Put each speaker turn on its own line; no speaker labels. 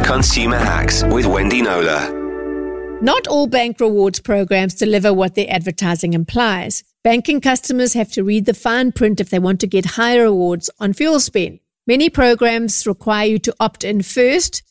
Consumer Hacks with Wendy Knowler.
Not all bank rewards programs deliver what their advertising implies. Banking customers have to read the fine print if they want to get higher rewards on fuel spend. Many programs require you to opt in first,